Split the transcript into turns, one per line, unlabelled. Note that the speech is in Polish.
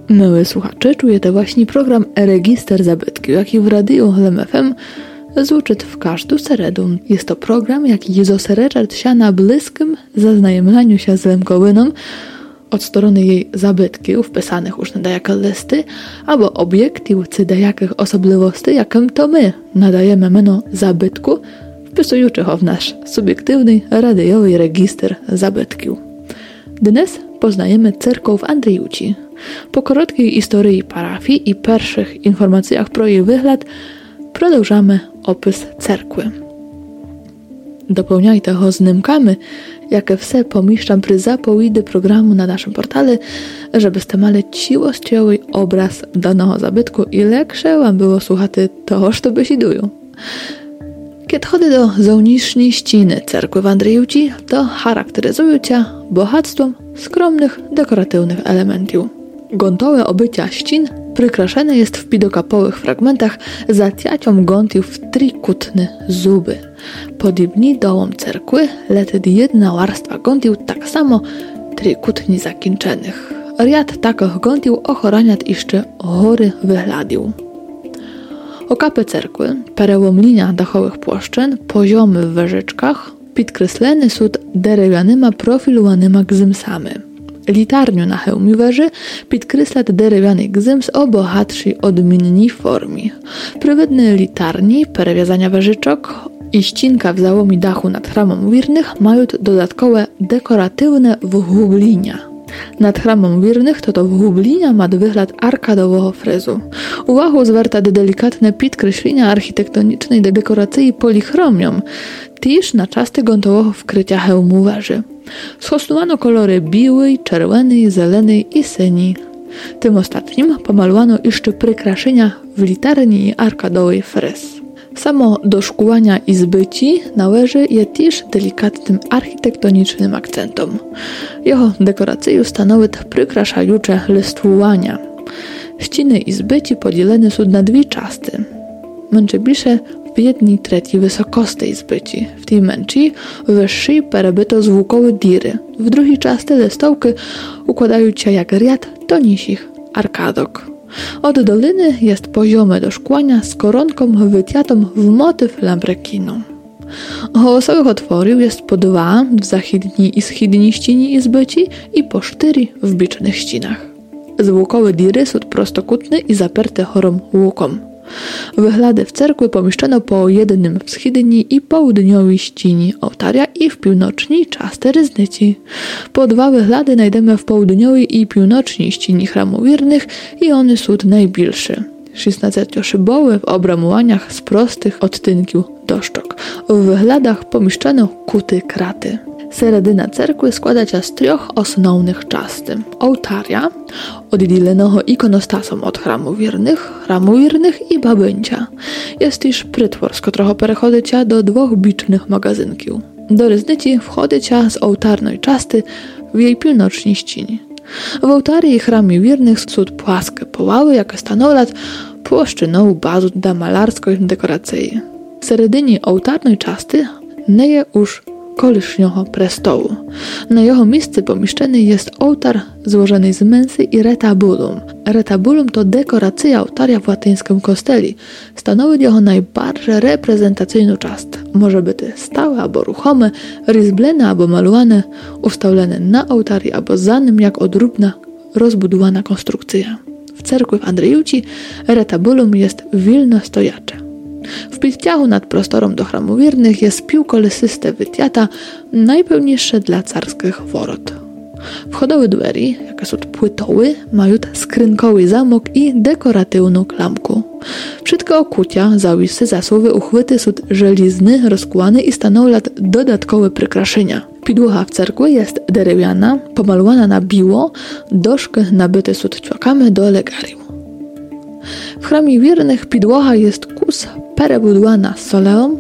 Miłe słuchacze, czujete właśnie program Register zabytki, jaki w radiu Hlem FM zvučit w każdą seredu. Jest to program, jaki zoserečat się na bliskim zaznajomlaniu się z Lemkowiną od strony jej zabytków, wpisanych już na dejake listy, albo obiektów czy dejakich osobliwości, jakim to my nadajemy miano zabytku, wpisujących w nasz subiektywny radiowy register zabytków. Dnes poznajemy cerkow w Andrejówci. Po krótkiej historii parafii i pierwszych informacjach pro jej wygląd продовжamy opis cerkwy. Dopełniajcie go zнимками, jakie все pomieszczam przy zapowiedzi programu na naszym portale, żebyście mieli ciłościowy obraz danego zabytku i leksze wam było słuchać toho, co besiedują. Kiedy chodzi do zewnętrznej ściany cerkwy w Andrejówci, to charakteryzują się bogactwem skromnych, dekoratywnych elementów. Gontowe obycia ścian przykraszane jest w pidokapowych fragmentach zatiacią gontów w trikutne zuby. Podobnie dołom cerkwy lety jedna warstwa gontów tak samo trikutnie zakończonych. Riad takich gontów ochoraniat jeszcze góry wyglądów. Okapy cerkwy, perełomlinia dachowych płaszczyn, poziomy w wyżyczkach, podkreślone są drewnianymi profilowanymi gzymsami. Litarniu na hełmie wieży podkreśla drewniany gzyms o bogatszej odmiennej formie. Prywatne litarni, perewiązania wieżyczek i ścinka w załomie dachu nad chramom wiernych mają dodatkowe dekoratywne wgłublienia. Nad chramom wiernych to wgłublienia ma wygląd arkadowego frezu. Uwagę zwraca delikatne podkreślenia architektonicznej dekoracji polichromią, też na czasty gontowego wkrycia hełmu wieży. Schostowano kolory biły, czerwony, zielony i syni. Tym ostatnim pomalowano jeszcze przykraszenia w litarni i arkadowej frez. Samo doszkuwania i zbyci na wieży jest też delikatnym architektonicznym akcentem. Jego dekorację stanowi przykraszające listwowania. Ściany i zbyci podzielone są na dwie części. Męcze bliższe w 1/3 wysokości zbyci. W tej męczy wyższej perebyto zwłukowe diry. W drugiej części listowki układają się jak riad tonisich arkadok. Od doliny jest poziome doszkłania z koronką wytiatą w motyw lambrekinu. Hołosowych otworów jest po 2 w zachodniej i wschodniej ścianie i zbyci i po 4 w bocznych ścianach. Zwłukowe diry są prostokutne i zaperte chorą łukom. Wyglądy w cerkwi pomieszczono po jednym w wschodniej i południowej ścianie ołtarza i w północnej części ryznicy. Po 2 wyglądy znajdziemy w południowej i północnej ścianie chramu wiernych i one są najbliższe. 16-szybowe w obramowaniach z prostych odtynków doszczok. W wyglądach pomieszczono kuty kraty. Seredyna cerkwy składa się z 3 osnovnych części. Ołtarza, oddzielonego ikonostasem od chramu wiernych i babyncia. Jest też prytwór, z którego przechodzi się do 2 bocznych magazynków. Do ryznicy wchodzi się z ołtarnej części w jej północnej ścianie. W ołtarze i chramie wiernych są płaskie poławy, jakie stanowią płaszczynową bazę dla malarskiej dekoracji. W seredynie ołtarnej części nie już kolишнього prestołu. Na jego miejscu pomieszczony jest ołtar złożony z mensy i retabulum. Retabulum to dekoracja ołtarza w łatyńskim kosteli. Stanowi jego najbardziej reprezentacyjną część. Może być stałe albo ruchome, ryzblene albo malowane, ustawione na ołtarzu albo za nim jak odrubna, rozbudowana konstrukcja. W cerkwi w Andrejówci retabulum jest wilno stojacze. W podciachu nad prostorą do chramu wiernych jest piłkolesyste wytiata, najpełniejsze dla carskich worot. Wchodowe dwery, jakie są płytowe, mają skrynkowy zamok i dekoratywną klamkę. Wszystkie okucia, zawisy, zasuwy, uchwyty są żelizny, rozkłane i stanowią dodatkowe przykraszenia. Podłoga w cerkwi jest drewniana, pomalowana na biło, doszki nabyte są ćwiakami do legarium. W chramie wiernych podłoga jest kus perebudowana soleum,